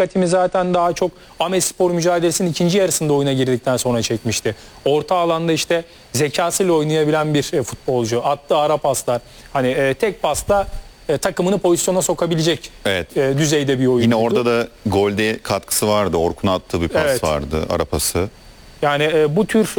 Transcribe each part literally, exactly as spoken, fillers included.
dikkatimi zaten daha çok Ahmetspor mücadelesinin ikinci yarısında oyuna girdikten sonra çekmişti. Orta alanda işte zekasıyla oynayabilen bir e, futbolcu. Attığı ara paslar. Hani e, tek pasla e, takımını pozisyona sokabilecek evet. e, düzeyde bir oyuncu. Yine orada da golde katkısı vardı. Orkun'a attığı bir pas evet. vardı. Ara pası. Yani e, bu tür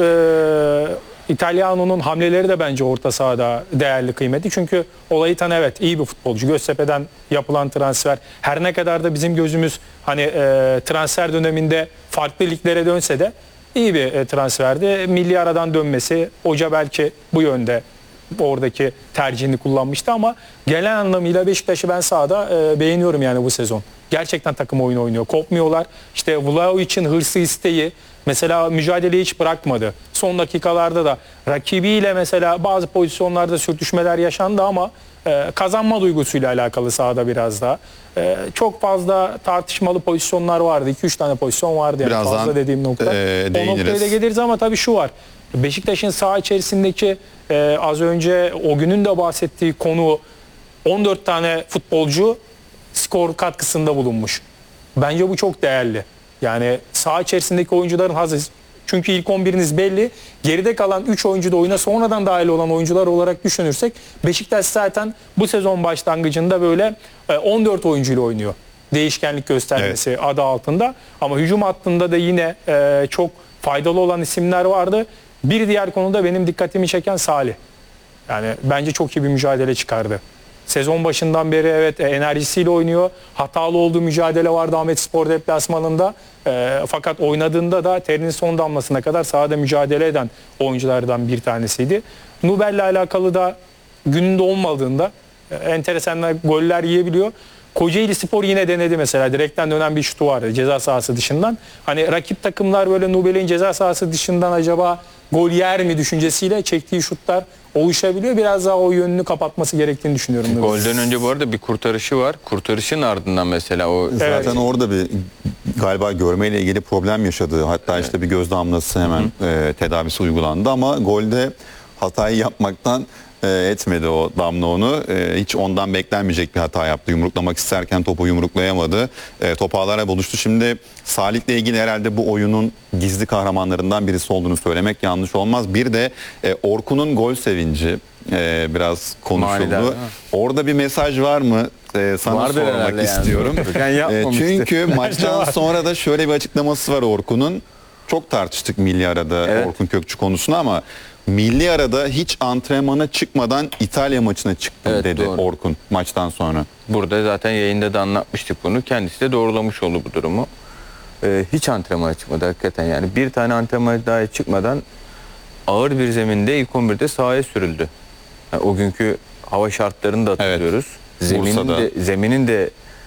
e, İtalyano'nun hamleleri de bence orta sahada değerli, kıymetli. Çünkü Olaitan evet iyi bir futbolcu. Göztepe'den yapılan transfer. Her ne kadar da bizim gözümüz hani e, transfer döneminde farklı liglere dönse de iyi bir e, transferdi. Milli aradan dönmesi, hoca belki bu yönde oradaki tercihini kullanmıştı ama genel anlamıyla Beşiktaş'ı ben sahada e, beğeniyorum yani bu sezon. Gerçekten takım oyunu oynuyor. Kopmuyorlar. İşte Vlahovic'in hırsı, isteği, mesela mücadeleyi hiç bırakmadı. Son dakikalarda da rakibiyle mesela bazı pozisyonlarda sürtüşmeler yaşandı ama e, kazanma duygusuyla alakalı sahada biraz daha. E, çok fazla tartışmalı pozisyonlar vardı. iki üç tane pozisyon vardı yani. Birazdan, fazla dediğim nokta. E, o noktaya da geliriz ama tabii şu var. Beşiktaş'ın saha içerisindeki e, az önce o günün de bahsettiği konu, on dört tane futbolcu skor katkısında bulunmuş. Bence bu çok değerli. Yani saha içerisindeki oyuncuların hazır. Çünkü ilk on biriniz belli. Geride kalan üç oyuncu da oyuna sonradan dahil olan oyuncular olarak düşünürsek Beşiktaş zaten bu sezon başlangıcında böyle on dört oyuncuyla oynuyor. Değişkenlik göstermesi evet. adı altında. Ama hücum hattında da yine çok faydalı olan isimler vardı. Bir diğer konuda benim dikkatimi çeken Salih. Yani bence çok iyi bir mücadele çıkardı. Sezon başından beri evet enerjisiyle oynuyor. Hatalı olduğu mücadele vardı Ahmetspor deplasmanında. E, fakat oynadığında da terinin son damlasına kadar sahada mücadele eden oyunculardan bir tanesiydi. Nubel'le alakalı da gününde olmadığında e, enteresan goller yiyebiliyor. Kocaelispor yine denedi mesela. Direkten dönen bir şutu vardı ceza sahası dışından. Hani rakip takımlar böyle Nubel'in ceza sahası dışından acaba gol yer mi düşüncesiyle çektiği şutlar oluşabiliyor. Biraz daha o yönünü kapatması gerektiğini düşünüyorum. Golden önce bu arada bir kurtarışı var. Kurtarışın ardından mesela o... Zaten evet. orada bir galiba görmeyle ilgili problem yaşadı. Hatta evet. işte bir göz damlası hemen e, tedavisi uygulandı ama golde hatayı yapmaktan e, etmedi o damla onu. E, hiç ondan beklenmeyecek bir hata yaptı. Yumruklamak isterken topu yumruklayamadı. E, top ağlara buluştu. Şimdi Salih'le ilgili herhalde bu oyunun gizli kahramanlarından birisi olduğunu söylemek yanlış olmaz. Bir de e, Orkun'un gol sevinci e, biraz konuşuldu. Manidar, orada bir mesaj var mı? Ee, sana Vardır sormak istiyorum. Yani. e, çünkü maçtan sonra da şöyle bir açıklaması var Orkun'un. Çok tartıştık milli arada evet. Orkun Kökçü konusunu ama milli arada hiç antrenmana çıkmadan İtalya maçına çıktım evet, dedi doğru. Orkun maçtan sonra. Burada zaten yayında da anlatmıştık bunu. Kendisi de doğrulamış oldu bu durumu. Ee, hiç antrenmana çıkmadı hakikaten yani. Bir tane antrenmana daha çıkmadan ağır bir zeminde ilk on birde sahaya sürüldü. Yani o günkü hava şartlarını da hatırlıyoruz. Evet. Zeminin de, zeminin de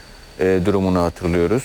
e, durumunu hatırlıyoruz.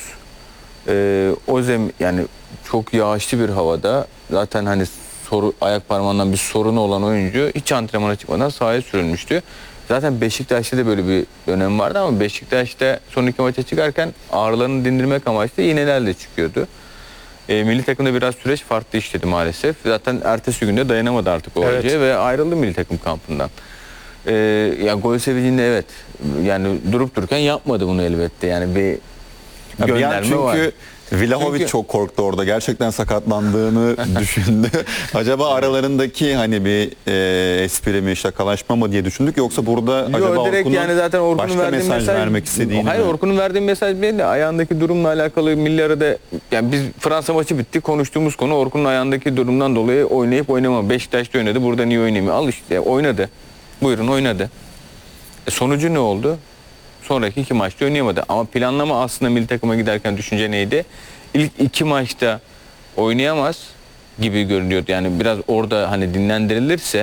E, o zem yani çok yağışlı bir havada zaten hani soru, ayak parmağından bir sorunu olan oyuncu hiç antrenmana çıkmadan sahaya sürülmüştü. Zaten Beşiktaş'ta da böyle bir dönem vardı ama Beşiktaş'ta son iki maça çıkarken ağrılarını dindirmek amaçlı iğnelerle çıkıyordu. E, milli takımda biraz süreç farklı işledi maalesef. Zaten ertesi günde dayanamadı artık o evet. hocaya ve ayrıldı milli takım kampından. Ee, ya gol sevincinde evet yani durup dururken yapmadı bunu elbette yani bir gönderme çünkü var. Vlahovic çünkü... çok korktu orada gerçekten sakatlandığını düşündü. Acaba aralarındaki hani bir e, espri mi şakalaşma mı diye düşündük yoksa burada Yo, acaba Orkun'un yani zaten Orkun'un başka mesaj, mesaj vermek istediğini hayır Orkun'un verdiği mesaj belli ayağındaki durumla alakalı milli arada yani biz Fransa maçı bitti konuştuğumuz konu Orkun'un ayağındaki durumdan dolayı oynayıp oynamama Beşiktaş'ta oynadı burada niye oynayayım al işte oynadı. Buyurun oynadı. E sonucu ne oldu? Sonraki iki maçta oynayamadı. Ama planlama aslında milli takıma giderken düşünce neydi? İlk iki maçta oynayamaz gibi görünüyordu. Yani biraz orada hani dinlendirilirse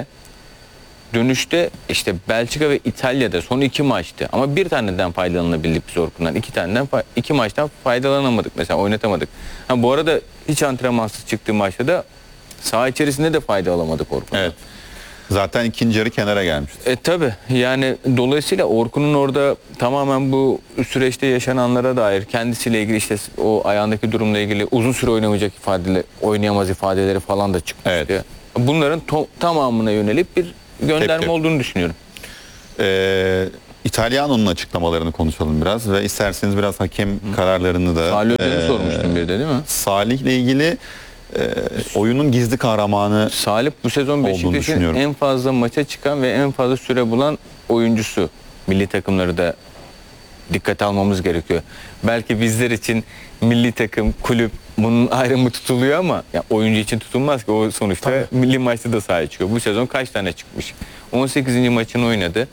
dönüşte işte Belçika ve İtalya'da son iki maçtı. Ama bir taneden faydalanabildik biz Orkun'dan. İki taneden iki maçtan faydalanamadık mesela oynatamadık. Ha, bu arada hiç antrenmansız çıktığı maçta da saha içerisinde de fayda alamadık Orkun'dan. Evet. Zaten ikinci yarı kenara gelmişti. E tabi yani dolayısıyla Orkun'un orada tamamen bu süreçte yaşananlara dair kendisiyle ilgili işte o ayağındaki durumla ilgili uzun süre oynamayacak ifadeleri, oynayamaz ifadeleri falan da çıkmıştı. Evet. Bunların tamamına yönelip bir gönderme Peki. olduğunu düşünüyorum. Ee, İtalyano'nun açıklamalarını konuşalım biraz ve isterseniz biraz hakem kararlarını da. Salih Hoca'nı e, sormuştum bir de değil mi? Salih'le ilgili e, oyunun gizli kahramanı Salih bu sezon olduğunu Beşiktaş'ın düşünüyorum. en fazla maça çıkan ve en fazla süre bulan oyuncusu. Milli takımları da dikkate almamız gerekiyor. Belki bizler için milli takım, kulüp bunun ayrımı tutuluyor ama ya oyuncu için tutulmaz ki, o sonuçta Tabii. milli maçta da sahaya çıkıyor. Bu sezon kaç tane çıkmış? on sekizinci maçını oynadı.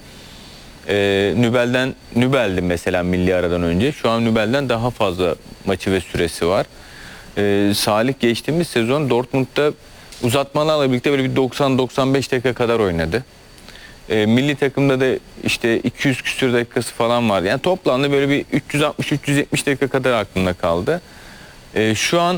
Ee, Nübel'den Nübel'di mesela milli aradan önce. Şu an Nübel'den daha fazla maçı ve süresi var. Ee, Salih geçtiğimiz sezon Dortmund'da uzatmalarla birlikte böyle bir doksan doksan beş dakika kadar oynadı. Ee, milli takımda da işte iki yüz küsür dakikası falan vardı. Yani toplamda böyle bir üç yüz altmış üç yüz yetmiş dakika kadar aklımda kaldı. Ee, şu an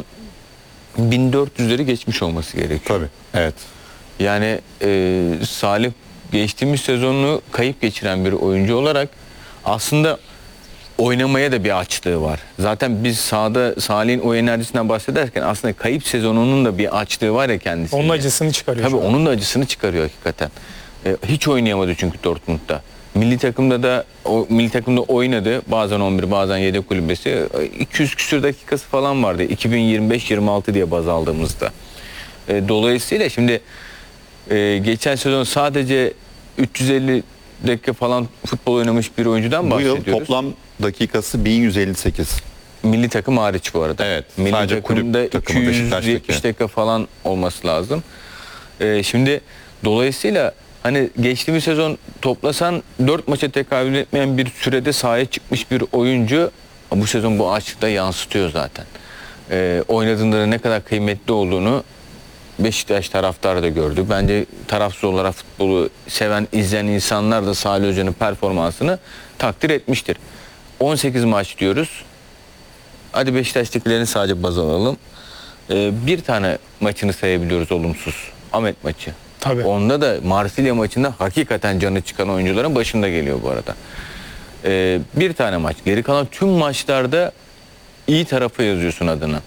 bin dört yüzleri geçmiş olması gerekiyor. tabii. Evet. Yani e, Salih geçtiğimiz sezonunu kayıp geçiren bir oyuncu olarak aslında oynamaya da bir açlığı var. Zaten biz sahada Salih'in o enerjisinden bahsederken aslında kayıp sezonunun da bir açlığı var ya kendisinde. Onun acısını çıkarıyor. Tabii şu an. onun da acısını çıkarıyor hakikaten. E, hiç oynayamadı çünkü Dortmund'da. Milli takımda da o milli takımda oynadı. Bazen on bir, bazen yedek kulübesi. iki yüz küsür dakikası falan vardı. iki bin yirmi beş yirmi altı diye baz aldığımızda. E, dolayısıyla şimdi e, geçen sezon sadece üç yüz elli dakika falan futbol oynamış bir oyuncudan Bu yıl bahsediyoruz. toplam dakikası bin yüz elli sekiz. Milli takım hariç bu arada. Evet, Milli sadece takımda kulüp takımı iki yüz yetmiş Beşiktaş'taki. dakika falan olması lazım. Ee, şimdi dolayısıyla hani geçtiğimiz sezon toplasan dört maça tekabül etmeyen bir sürede sahaya çıkmış bir oyuncu bu sezon bu açlıkta yansıtıyor zaten. Ee, oynadığında ne kadar kıymetli olduğunu Beşiktaş taraftarı da gördü. Bence tarafsız olarak futbolu seven, izleyen insanlar da Salih Hoca'nın performansını takdir etmiştir. on sekiz maç diyoruz. Hadi Beşiktaş'takilerini sadece baz alalım. Ee, bir tane maçını sayabiliyoruz olumsuz. Ahmet maçı. Tabii. Onda da Marsilya maçında hakikaten canı çıkan oyuncuların başında geliyor bu arada. Ee, bir tane maç. Geri kalan tüm maçlarda iyi tarafa yazıyorsun adını.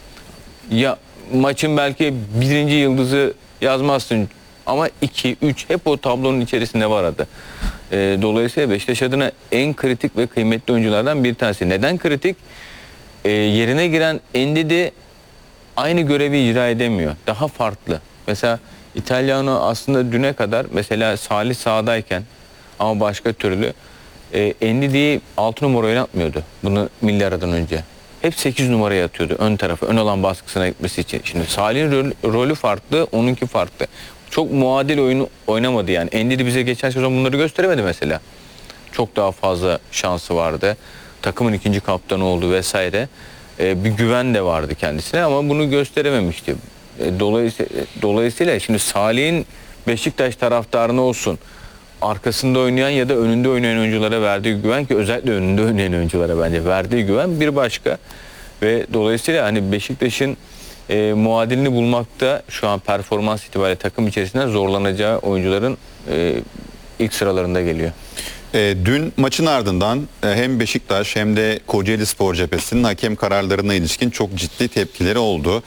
Ya maçın belki birinci yıldızı yazmazsın ama iki, üç hep o tablonun içerisinde var adı. Ee, dolayısıyla Beşiktaş adına en kritik ve kıymetli oyunculardan bir tanesi. Neden kritik? Ee, yerine giren Endidi aynı görevi icra edemiyor. Daha farklı. Mesela İtalyano aslında düne kadar mesela Salih sahadayken ama başka türlü e, Endidi'yi altı numara oynatmıyordu bunu milli aradan önce. Hep sekiz numaraya atıyordu ön tarafı, ön alan baskısına gitmesi için. Şimdi Salih'in rol, rolü farklı, onunki farklı. Çok muadil oyunu oynamadı yani. Endidi bize geçen sezon bunları gösteremedi mesela. Çok daha fazla şansı vardı. Takımın ikinci kaptanı oldu vesaire. Ee, bir güven de vardı kendisine ama bunu gösterememişti. Ee, dolayısıyla, dolayısıyla şimdi Salih'in Beşiktaş taraftarına olsun, arkasında oynayan ya da önünde oynayan oyunculara verdiği güven, ki özellikle önünde oynayan oyunculara bence verdiği güven bir başka. Ve dolayısıyla hani Beşiktaş'ın e, muadilini bulmakta şu an performans itibariyle takım içerisinde zorlanacağı oyuncuların e, ilk sıralarında geliyor. E, dün maçın ardından e, hem Beşiktaş hem de Kocaelispor cephesinin hakem kararlarına ilişkin çok ciddi tepkileri oldu.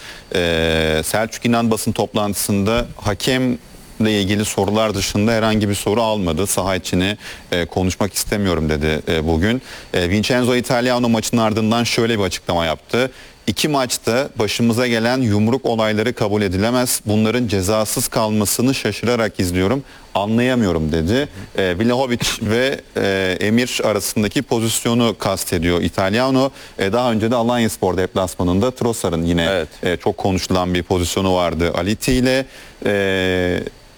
E, Selçuk İnan basın toplantısında hakemle ilgili sorular dışında herhangi bir soru almadı. Saha içini e, konuşmak istemiyorum dedi e, bugün. E, Vincenzo Italiano maçın ardından şöyle bir açıklama yaptı. İki maçta başımıza gelen yumruk olayları kabul edilemez. Bunların cezasız kalmasını şaşırarak izliyorum. Anlayamıyorum dedi. E, Vlahovic ve e, Emir arasındaki pozisyonu kastediyor İtalyano. E, daha önce de Alanyaspor deplasmanında Trossard'ın yine Evet. e, çok konuşulan bir pozisyonu vardı Aliti ile. E,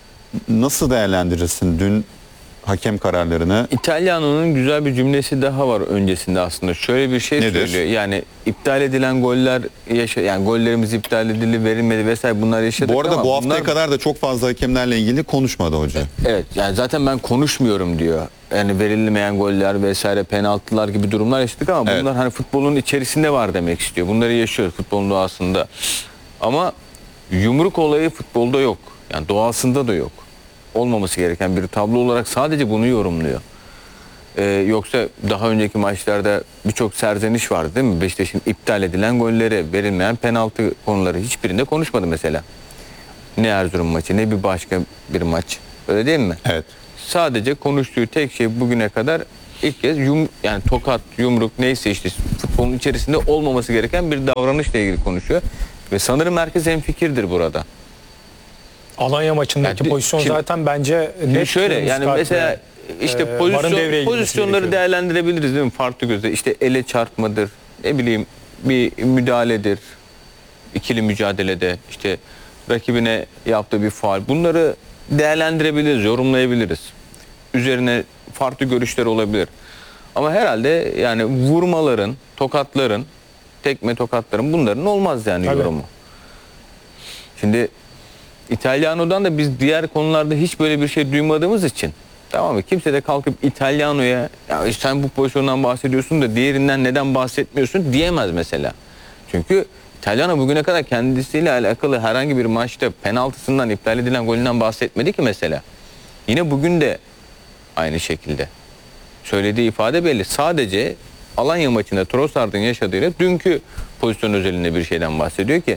nasıl değerlendirirsin dün hakem kararlarını? İtalyano'nun güzel bir cümlesi daha var öncesinde aslında. Şöyle bir şey Nedir? söylüyor. Yani iptal edilen goller yaşa yani gollerimiz iptal edildi, verilmedi vesaire bunlar yaşadık Bu arada ama bu haftaya bunlar... kadar da çok fazla hakemlerle ilgili konuşmadı hoca. Evet yani zaten ben konuşmuyorum diyor. Yani verilmeyen goller vesaire, penaltılar gibi durumlar yaşadık ama Evet. bunlar hani futbolun içerisinde var demek istiyor. Bunları yaşıyoruz futbolun doğasında. Ama yumruk olayı futbolda yok. Yani doğasında da yok. Olmaması gereken bir tablo olarak sadece bunu yorumluyor. Ee, yoksa daha önceki maçlarda birçok serzeniş vardı değil mi? Beşiktaş'ın iptal edilen golleri, verilmeyen penaltı konuları hiçbirinde konuşmadı mesela. Ne Erzurum maçı ne bir başka bir maç. Öyle değil mi? Evet. Sadece konuştuğu tek şey bugüne kadar ilk kez yum, yani tokat, yumruk neyse işte futbolun içerisinde olmaması gereken bir davranışla ilgili konuşuyor. Ve sanırım herkes hemfikirdir burada. Alanya maçındaki Yani, pozisyon şimdi- zaten bence Şimdi net şöyle kırmızı yani kart mesela ve, işte e, varın pozisyon, devreye girmesi pozisyonları gerekiyor. değerlendirebiliriz değil mi? Farklı gözle. İşte ele çarpmadır, ne bileyim bir müdahaledir, ikili mücadelede işte rakibine yaptığı bir faul. Bunları değerlendirebiliriz, yorumlayabiliriz. Üzerine farklı görüşler olabilir. Ama herhalde yani vurmaların, tokatların, tekme tokatların bunların olmaz yani Tabii. yorumu. Şimdi İtalyano'dan da biz diğer konularda hiç böyle bir şey duymadığımız için, tamam mı? Kimse de kalkıp İtalyano'ya ya sen bu pozisyondan bahsediyorsun da diğerinden neden bahsetmiyorsun diyemez mesela. Çünkü İtalyano bugüne kadar kendisiyle alakalı herhangi bir maçta penaltısından, iptal edilen golünden bahsetmedi ki mesela. Yine bugün de aynı şekilde. Söylediği ifade belli. Sadece Alanya maçında Trossard'ın yaşadığıyla dünkü pozisyon özelinde bir şeyden bahsediyor ki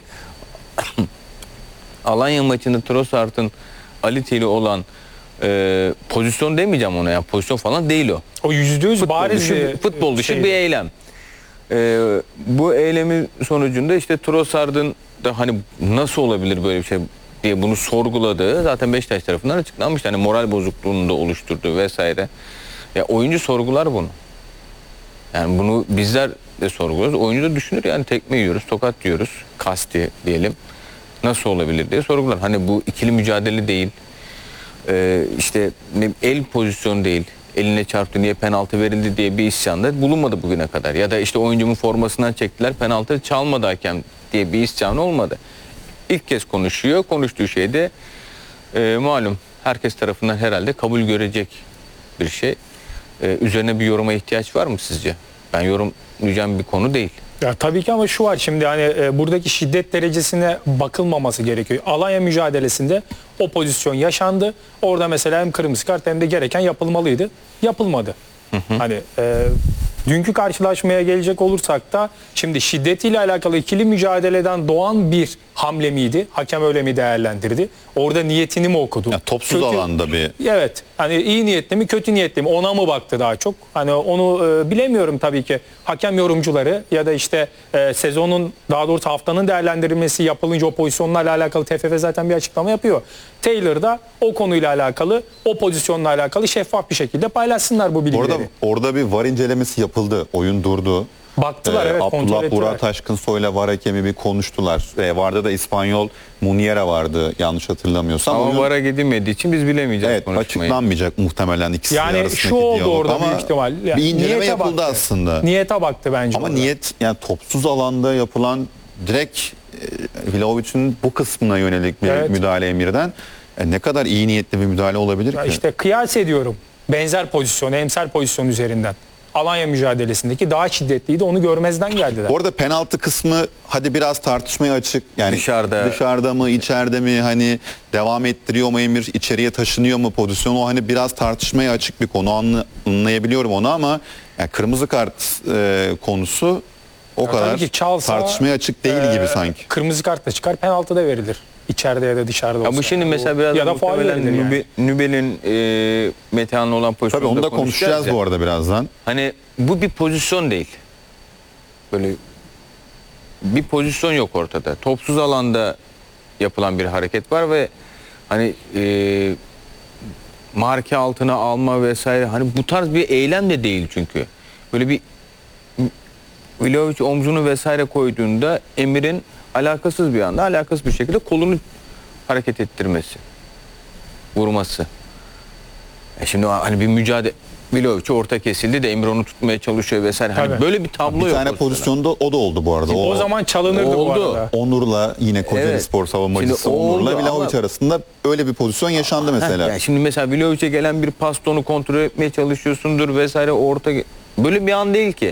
Alanya maçında Trossard'ın Aliti ile olan e, pozisyon demeyeceğim ona ya, pozisyon falan değil o. O yüzde yüz Futbol bariz dışı, bir futbol dışı şey. bir eylem. E, bu eylemin sonucunda işte Trossard'ın da hani nasıl olabilir böyle bir şey diye bunu sorguladığı zaten Beşiktaş tarafından açıklanmış. Hani moral bozukluğunu da oluşturdu vesaire. Ya oyuncu sorgular bunu. Yani bunu bizler de sorguluyoruz. Oyuncu da düşünür yani tekme yiyoruz, tokat yiyoruz, kasti diyelim. Nasıl olabilir diye sorgular. Hani bu ikili mücadele değil, ee, işte ne, el pozisyonu değil, eline çarptı niye penaltı verildi diye bir isyanda bulunmadı bugüne kadar. Ya da işte oyuncumun formasından çektiler penaltı çalmadı hakem diye bir isyan olmadı. İlk kez konuşuyor, konuştuğu şey de e, malum herkes tarafından herhalde kabul görecek bir şey. Ee, üzerine bir yoruma ihtiyaç var mı sizce? Ben yorumlayacağım bir konu değil. Ya tabii ki ama şu var şimdi hani e, buradaki şiddet derecesine bakılmaması gerekiyor. Alanya mücadelesinde o pozisyon yaşandı. Orada mesela hem kırmızı kart hem de gereken yapılmalıydı. Yapılmadı. Hani e, dünkü karşılaşmaya gelecek olursak da şimdi şiddetiyle alakalı ikili mücadeleden doğan bir hamle miydi? Hakem öyle mi değerlendirdi? Orada niyetini mi okudu? Ya topsuz Kötü- alanda bir Evet. Hani iyi niyetli mi kötü niyetli mi ona mı baktı daha çok? Hani onu e, bilemiyorum tabii ki. Hakem yorumcuları ya da işte e, sezonun daha doğrusu haftanın değerlendirilmesi yapılınca o pozisyonlarla alakalı T F F zaten bir açıklama yapıyor. Taylor da o konuyla alakalı o pozisyonla alakalı şeffaf bir şekilde paylaşsınlar bu bilgileri. orada orada bir var incelemesi yapıldı. Oyun durdu. Baktılar Ee, evet kontrol Abdullah ettiler. Burak Taşkınsoy'la var hakemi bir konuştular. Ee, vardı da İspanyol Muniera vardı yanlış hatırlamıyorsam. Ama Oyun- vara gidilmediği için biz bilemeyeceğiz Evet konuşmayı. açıklanmayacak muhtemelen ikisi Yani arasındaki şu oldu diyalog. orada Ama büyük ihtimal. Yani bir inceleme niyete yapıldı baktı. aslında. Niyete baktı bence. Ama orada. niyet yani topsuz alanda yapılan direkt e, Vlahovic'in bu kısmına yönelik bir Evet. müdahale Emir'den e, ne kadar iyi niyetli bir müdahale olabilir Ya ki? İşte kıyas ediyorum. Benzer pozisyon, emsal pozisyon üzerinden. Alanya mücadelesindeki daha şiddetliydi. Onu görmezden geldiler. Orada penaltı kısmı hadi biraz tartışmaya açık. Yani Dışarıda. dışarıda mı, içeride mi, hani devam ettiriyor mu Emir, içeriye taşınıyor mu pozisyon, o hani biraz tartışmaya açık bir konu. Anlı- Anlayabiliyorum onu ama yani kırmızı kart e, konusu o Ya kadar tabii ki çalsa, tartışmaya açık değil e, gibi sanki. Kırmızı kart da çıkar, penaltı da verilir. İçeride ya da dışarıda olsa. Ya bu şimdi Yani mesela bu- biraz ya da faul muhtemelen verilir yani. Nübe- Nübel'in e, Metehan'la olan Tabii pozisyonda onu da konuşacağız ya. bu arada birazdan. Hani bu bir pozisyon değil. Böyle bir pozisyon yok ortada. Topsuz alanda yapılan bir hareket var ve hani e, marke altına alma vesaire hani bu tarz bir eylem de değil çünkü. Böyle bir Vlahovic omzunu vesaire koyduğunda Emir'in alakasız bir anda alakasız bir şekilde kolunu hareket ettirmesi. Vurması. E şimdi hani bir mücadele Vlahovic orta kesildi de Emir onu tutmaya çalışıyor vesaire. Hani Tabii. böyle bir tablo Bir yok. tane ortada. pozisyonda o da oldu bu arada. O, zaman çalınırdı bu oldu. arada. Onur'la yine Kocaeli Evet. Spor savunmacısı Şimdi o Onur'la oldu Vlahovic ama- arasında öyle bir pozisyon yaşandı mesela. Heh, yani şimdi mesela Vlahovic'e gelen bir pastonu kontrol etmeye çalışıyorsundur vesaire orta böyle bir an değil ki.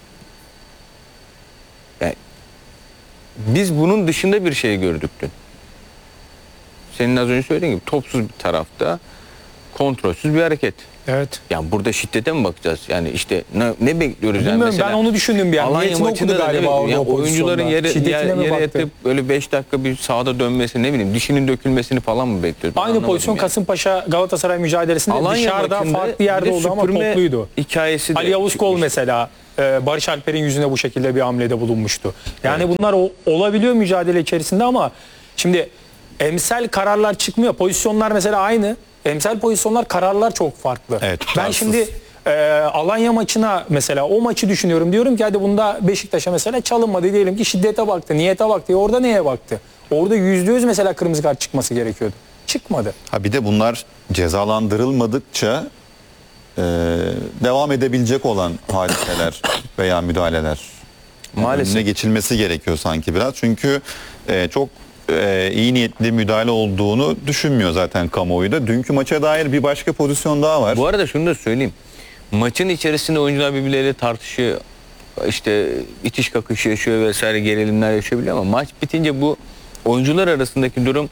Yani biz bunun dışında bir şey gördük dün. Senin az önce söylediğin gibi topsuz bir tarafta kontrolsüz bir hareket. Evet. Yani burada şiddete mi bakacağız? Yani işte ne, ne bekliyoruz yani Bilmiyorum, mesela? ben onu düşündüm bir an. Alanya Niyetini maçında okudu da galiba ne bileyim, orada yani o pozisyonda. oyuncuların yere, Şiddetine yere, mi yere baktı? yatıp böyle beş dakika bir sahada dönmesi, ne bileyim dişinin dökülmesini falan mı bekliyoruz? Ben Aynı anlamadım pozisyon yani. Kasımpaşa Galatasaray mücadelesinde Alanya dışarıda maçında farklı yerde bir de oldu ama süpürme topluydu. hikayesi de Ali Yavuz Kol çıkmış. mesela e, Barış Alper'in yüzüne bu şekilde bir hamlede bulunmuştu. Yani bunlar o- olabiliyor mücadele içerisinde ama şimdi emsal kararlar çıkmıyor. Pozisyonlar mesela aynı. Emsal pozisyonlar, kararlar çok farklı. Evet, ben tutarsız. şimdi e, Alanya maçına mesela o maçı düşünüyorum. Diyorum ki hadi bunda Beşiktaş'a mesela çalınmadı, diyelim ki şiddete baktı, niyete baktı. Orada neye baktı? Orada yüzde yüz mesela kırmızı kart çıkması gerekiyordu. Çıkmadı. Ha bir de bunlar cezalandırılmadıkça e, devam edebilecek olan hadiseler veya müdahaleler. Maalesef. Önüne geçilmesi gerekiyor sanki biraz. Çünkü e, çok e, iyi niyetli müdahale olduğunu düşünmüyor zaten kamuoyu da. Dünkü maça dair bir başka pozisyon daha var. Bu arada şunu da söyleyeyim. Maçın içerisinde oyuncular birbirleriyle tartışıyor. İşte itiş kakış yaşıyor vesaire, gerilimler yaşayabiliyor ama maç bitince bu oyuncular arasındaki durum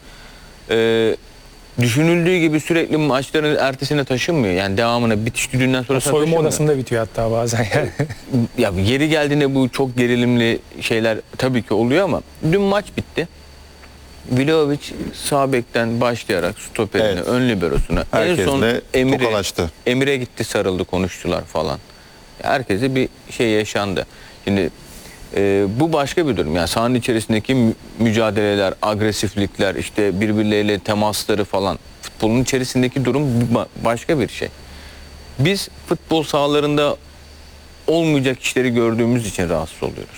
e, düşünüldüğü gibi sürekli maçların ertesine taşınmıyor. Yani devamına, bitiş düdüğünden sonra Soyunma taşınmıyor. odasında bitiyor hatta bazen yani. Ya yeri geldiğinde bu çok gerilimli şeyler tabii ki oluyor ama dün maç bitti. Vlahovic sağ bekten başlayarak stoperine, Evet. ön liberosuna, en Herkesle son Emir'e, tokalaştı. Emir'e gitti, sarıldı, konuştular falan. Herkese bir şey yaşandı. Şimdi e, bu başka bir durum. Yani sahanın içerisindeki mü- mücadeleler, agresiflikler, işte birbirleriyle temasları falan. Futbolun içerisindeki durum ba- başka bir şey. Biz futbol sahalarında olmayacak işleri gördüğümüz için rahatsız oluyoruz.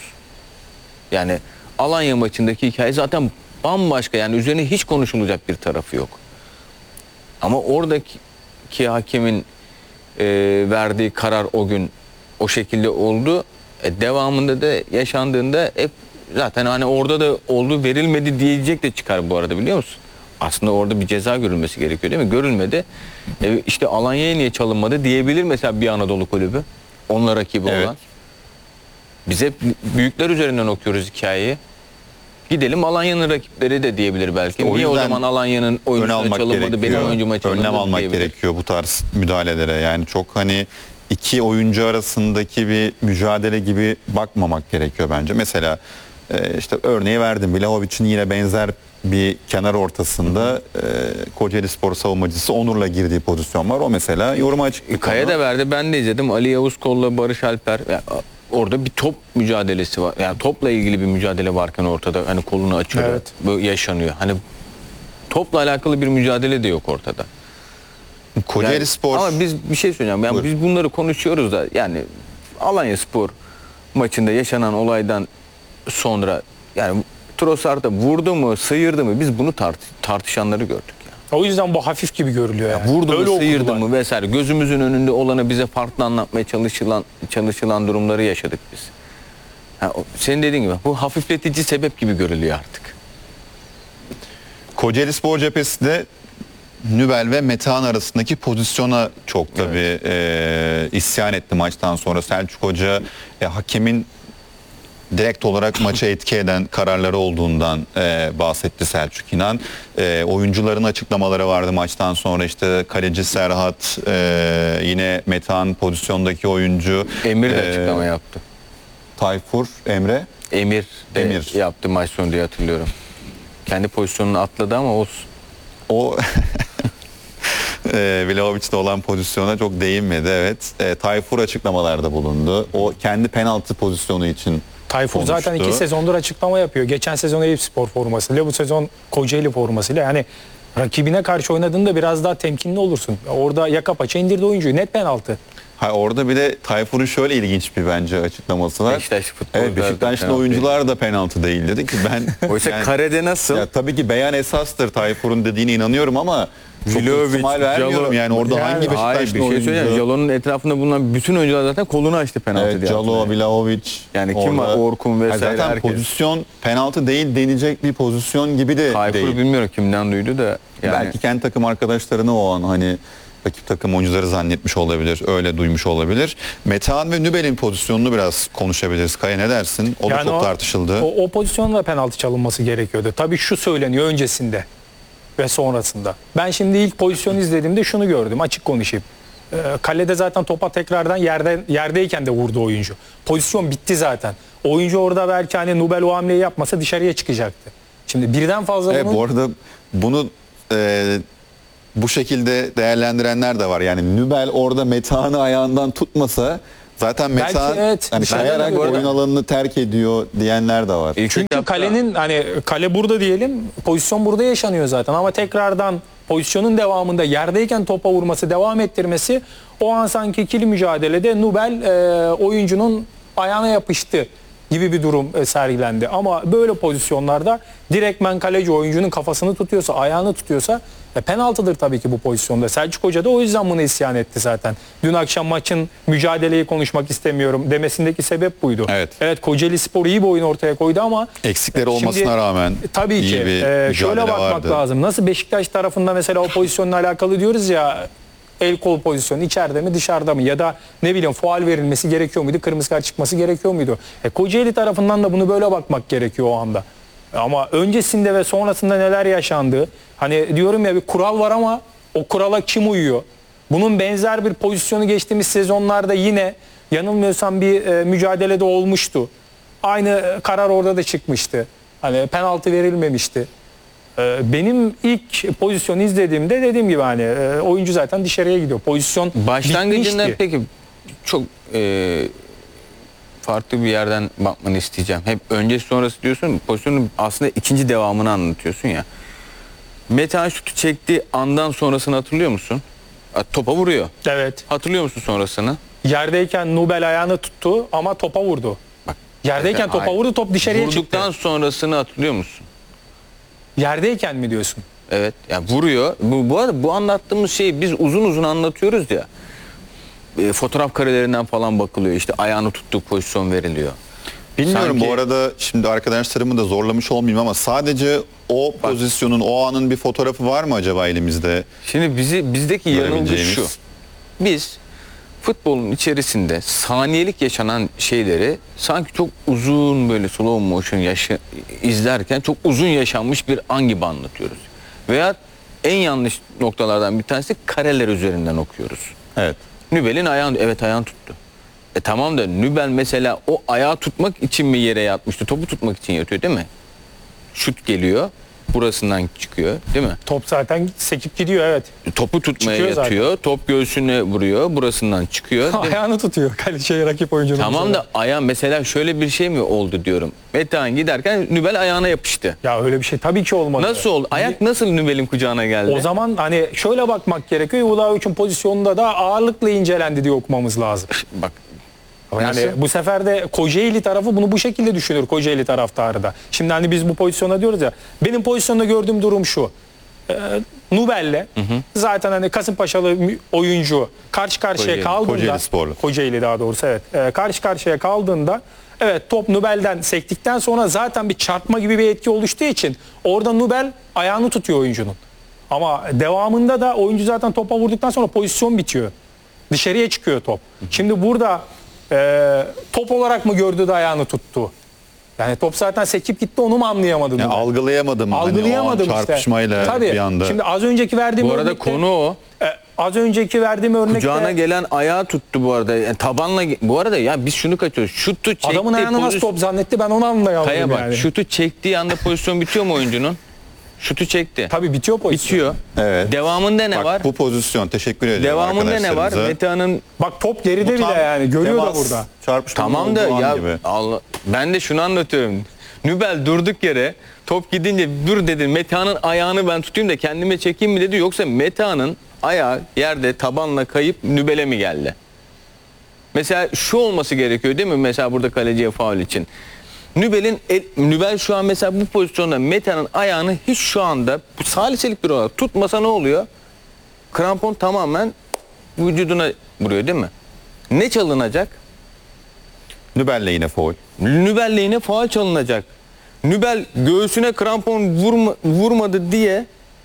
Yani Alanya maçındaki hikaye zaten bambaşka, yani üzerine hiç konuşulacak bir tarafı yok. Ama oradaki ki hakemin e, verdiği karar o gün o şekilde oldu. E, devamında da yaşandığında hep zaten hani orada da oldu, verilmedi diyecek de çıkar bu arada, biliyor musun? Aslında orada bir ceza görülmesi gerekiyor değil mi? Görülmedi. E, işte Alanya'ya niye çalınmadı diyebilir mesela bir Anadolu kulübü. Onunla rakibi Evet. olan. Biz hep büyükler üzerinden okuyoruz hikayeyi. Gidelim Alanya'nın rakipleri de diyebilir belki. O Niye o yüzden zaman Alanya'nın Ön oyuncusuna almak çalınmadı, gerekiyor. benim oyuncuma çalındı Önlem almak diyebilir. gerekiyor bu tarz müdahalelere. Yani çok hani iki oyuncu arasındaki bir mücadele gibi bakmamak gerekiyor bence. Mesela e, işte örneği verdim. Vlahovic'in yine benzer bir kenar ortasında e, Kocaelispor savunmacısı Onur'la girdiği pozisyon var. O mesela yoruma açık bir Kaya konu. da verdi, ben de izledim. Ali Yavuz Kol'la Barış Alper, yani orada bir top mücadelesi var. Yani topla ilgili bir mücadele varken ortada hani kolunu açıyor. Evet. Bu yaşanıyor. Hani topla alakalı bir mücadele de yok ortada. Kocaelispor Yani, ama biz bir şey söyleyeceğim. Yani Buyur. biz bunları konuşuyoruz da yani Alanyaspor maçında yaşanan olaydan sonra yani Trossard da vurdu mu, sıyırdı mı, biz bunu tart tartışanları gördük ya. O yüzden bu hafif gibi görülüyor yani. Vurdu Öyle mu, sıyırdı okudular. mı vesaire, gözümüzün önünde olanı bize farklı anlatmaya çalışılan çalışılan durumları yaşadık biz. Ha, o- senin dediğin gibi bu hafifletici sebep gibi görülüyor artık. Kocaelispor cephesinde Nübel ve Metehan arasındaki pozisyona çok tabii e, isyan etti maçtan sonra. Selçuk Hoca e, hakemin direkt olarak maça etki eden kararları olduğundan e, bahsetti Selçuk İnan. E, oyuncuların açıklamaları vardı maçtan sonra, işte kaleci Serhat, e, yine Metehan pozisyondaki oyuncu. Emir de e, açıklama yaptı. Tayfur, Emre. Emir de Emir. yaptı maç sonu diye hatırlıyorum. Kendi pozisyonunu atladı ama olsun. O e, Vlahovic'de olan pozisyona çok değinmedi, evet. E, Tayfur açıklamalarda bulundu. O kendi penaltı pozisyonu için Tayfur zaten konuştu. iki sezondur açıklama yapıyor. Geçen sezon Eyüpspor formasıyla, bu sezon Kocaeli formasıyla. Yani rakibine karşı oynadığında biraz daha temkinli olursun. Orada yaka paça indirdi oyuncuyu. Net penaltı. Ha, orada bir de Tayfur'un şöyle ilginç bir bence açıklaması var. Beşiktaş futbolcular Evet, da Beşiktaşlı penaltı oyuncular da penaltı değil dedi ki ben. Oysa yani- karede nasıl? Ya tabii ki beyan esastır, Tayfur'un dediğine inanıyorum ama çok Vlahovic, ihtimal vermiyorum Jalo- yani orada Yani- hangi Hayır, bir Beşiktaşlı şey oyuncu? söyleyeyim. Jalo'nun etrafında bulunan bütün oyuncular zaten kolunu açtı penaltı Evet, diye. Jalo, hatırlıyorum. Vlahovic. Yani kim var? Orkun vesaire, Ha, zaten herkes. pozisyon penaltı değil denecek bir pozisyon gibi de Tayfur değil. bilmiyorum kimden duydu da. Yani Belki kendi takım arkadaşlarını o an hani rakip takım oyuncuları zannetmiş olabilir. Öyle duymuş olabilir. Metehan ve Nübel'in pozisyonunu biraz konuşabiliriz. Kaya, ne dersin? O da Yani çok o- tartışıldı. O, o pozisyonda penaltı çalınması gerekiyordu. Tabii şu söyleniyor öncesinde. ve sonrasında. Ben şimdi ilk pozisyonu izlediğimde şunu gördüm, açık konuşayım. Ee, kalede zaten topa tekrardan yerde yerdeyken de vurdu oyuncu. Pozisyon bitti zaten. Oyuncu orada belki hani Nubel o hamleyi yapmasa dışarıya çıkacaktı. Şimdi birden fazla Evet, bunun... bu arada bunu e, bu şekilde değerlendirenler de var. Yani Nübel orada Metehan'ı ayağından tutmasa zaten Belki Metehan evet. hani Ben de kayarak bu arada- oyun alanını terk ediyor diyenler de var. İlk Çünkü etapta- kalenin hani kale burada diyelim, pozisyon burada yaşanıyor zaten ama tekrardan pozisyonun devamında yerdeyken topa vurması, devam ettirmesi o an sanki ikili mücadelede Nubel e, oyuncunun ayağına yapıştı gibi bir durum e, sergilendi. Ama böyle pozisyonlarda direktmen kaleci oyuncunun kafasını tutuyorsa, ayağını tutuyorsa e, penaltıdır tabii ki bu pozisyonda. Selçuk Hoca da o yüzden bunu isyan etti zaten. Dün akşam maçın mücadeleyi konuşmak istemiyorum demesindeki sebep buydu. Evet. Evet, Kocaeli Spor iyi bir oyun ortaya koydu ama Eksikleri Şimdi, olmasına rağmen tabii iyi ki bir e, mücadele şöyle bakmak vardı. lazım. Nasıl Beşiktaş tarafında mesela o pozisyonla alakalı diyoruz ya, el kol pozisyonu içeride mi dışarıda mı ya da ne bileyim faul verilmesi gerekiyor muydu, kırmızı kart çıkması gerekiyor muydu? E, Kocaeli tarafından da bunu böyle bakmak gerekiyor o anda. Ama öncesinde ve sonrasında neler yaşandı? Hani diyorum ya, bir kural var ama o kurala kim uyuyor? Bunun benzer bir pozisyonu geçtiğimiz sezonlarda yine yanılmıyorsam bir e, mücadelede olmuştu. Aynı e, karar orada da çıkmıştı. Hani penaltı verilmemişti. E, benim ilk pozisyonu izlediğimde dediğim gibi hani e, oyuncu zaten dışarıya gidiyor. Pozisyon Başlangıcında bitmişti. peki çok e, farklı bir yerden bakmanı isteyeceğim. Hep öncesi sonrası diyorsun, pozisyonun aslında ikinci devamını anlatıyorsun ya. Metehan şutu çektiği andan sonrasını hatırlıyor musun? A, Topa vuruyor. Evet. Hatırlıyor musun sonrasını? Yerdeyken Nubel ayağını tuttu ama topa vurdu. Bak, Yerdeyken topa Hayır. vurdu, top dışarıya Vurduktan çıktı. sonrasını hatırlıyor musun? Yerdeyken mi diyorsun? Evet. Ya vuruyor. Bu, bu arada bu anlattığımız şeyi biz uzun uzun anlatıyoruz ya. E, fotoğraf karelerinden falan bakılıyor. İşte ayağını tuttuğu pozisyon veriliyor. Bilmiyorum Sanki- bu arada, şimdi arkadaşlarımı da zorlamış olmayayım ama sadece o pozisyonun, o anın bir fotoğrafı var mı acaba elimizde? Şimdi bizi bizdeki yanılgı Görebileceğimiz. şu. Biz futbolun içerisinde saniyelik yaşanan şeyleri sanki çok uzun böyle slow motion yaşı, izlerken çok uzun yaşanmış bir an gibi anlatıyoruz. Veya en yanlış noktalardan bir tanesi kareler üzerinden okuyoruz. Evet. Nübel'in ayağını, evet ayağını tuttu. E tamam da Nübel mesela o ayağı tutmak için mi yere yatmıştı? Topu tutmak için yatıyor değil mi? Şut geliyor. Burasından çıkıyor değil mi? Top zaten sekip gidiyor, evet. Topu tutmaya Çıkıyor zaten. yatıyor. Top göğsüne vuruyor. Burasından çıkıyor. değil mi? Ayağını tutuyor şey, rakip oyuncunun. Tamam da ayağı mesela şöyle bir şey mi oldu diyorum. Metehan giderken Nübel ayağına yapıştı. Ya öyle bir şey tabii ki olmadı. Nasıl oldu? Ayak nasıl Nübel'in kucağına geldi? O zaman hani şöyle bakmak gerekiyor. Ulahovic'in pozisyonunda da ağırlıkla incelendi diye okumamız lazım. Bak. Yani Nasıl? bu sefer de Kocaeli tarafı bunu bu şekilde düşünür, Kocaeli taraftarı da. Şimdi hani biz bu pozisyona diyoruz ya. Benim pozisyonda gördüğüm durum şu. Ee, Nubel'le zaten hani Kasımpaşalı mü- oyuncu karşı karşıya Kocaeli. kaldığında Kocaeli Sporlu. Kocaeli daha doğrusu, evet. Ee, karşı karşıya kaldığında evet, top Nubel'den sektikten sonra zaten bir çarpma gibi bir etki oluştuğu için orada Nubel ayağını tutuyor oyuncunun. Ama devamında da oyuncu zaten topa vurduktan sonra pozisyon bitiyor. Dışarıya çıkıyor top. Şimdi burada e, top olarak mı gördü de ayağını tuttu? Yani top zaten sekip gitti, onu mu anlayamadı? Yani Nubel? algılayamadım. Algılayamadım hani o an işte. çarpışmayla Tabii. bir anda. Şimdi az önceki verdiğim Bu arada örnekte, konu o. e, az önceki verdiğim örnekte Kucağına gelen ayağı tuttu bu arada. Yani tabanla bu arada ya biz şunu kaçıyoruz. Şutu çekti. adamın ayağını nasıl top zannetti, ben onu anlayamadım Kaya bak, yani. şutu çektiği anda pozisyon bitiyor mu oyuncunun? Şutu çekti. Tabii bitiyor pozisyon. Bitiyor. Evet. Devamında ne Bak, var? bu pozisyon, teşekkür ediyorum Devamında ne var? arkadaşlarımıza. Metehan'ın Bak top geride bile Tam yani görüyor da temas, burada. Çarpışmanın tamam da olduğu an ya gibi. Allah, ben de şunu anlatıyorum. Nübel durduk yere top gidince dur dedi, Metehan'ın ayağını ben tutayım da kendime çekeyim mi dedi, yoksa Metehan'ın ayağı yerde tabanla kayıp Nübel'e mi geldi? Mesela şu olması gerekiyor değil mi mesela burada kaleciye faul için? Nübel'in el- Nübel şu an mesela bu pozisyonda Metehan'ın ayağını hiç şu anda bu saliselik bir olarak tutmasa ne oluyor? Krampon tamamen vücuduna vuruyor değil mi? Ne çalınacak? Nübel'le yine foul. Nübel lehine faul çalınacak. Nübel göğsüne krampon vurma, vurmadı diye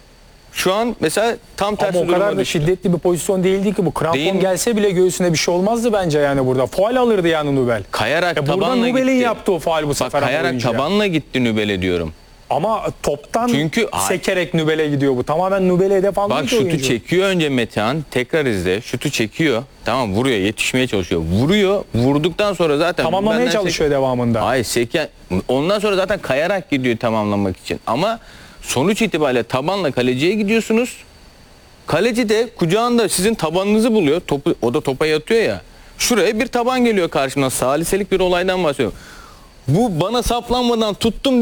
şu an mesela tam tersi Ama o kadar duruma da düştü. şiddetli bir pozisyon değildi ki bu. Krampon Değil mi? gelse bile göğsüne bir şey olmazdı bence yani burada. Faul alırdı yani Nubel. Kayarak E burada tabanla Nubel'in gitti. yaptığı o faul bu Bak sefer ama kayarak oyuncuya. tabanla gitti Nübel'e diyorum. Ama toptan Çünkü- sekerek nübele gidiyor bu. Tamamen nübele hedef almış Bak şutu oyuncu. çekiyor önce Metehan. Tekrar izle. Şutu çekiyor. Tamam, vuruyor. Yetişmeye çalışıyor. Vuruyor. Vurduktan sonra zaten Tamamlamaya benden çalışıyor devamında. Hayır, seken ondan sonra zaten kayarak gidiyor tamamlamak için. Ama sonuç itibariyle tabanla kaleciye gidiyorsunuz. Kaleci de kucağında sizin tabanınızı buluyor. Topu, o da topa yatıyor ya. Şuraya bir taban geliyor karşımdan. Saliselik bir olaydan bahsediyorum. Bu bana saplanmadan tuttum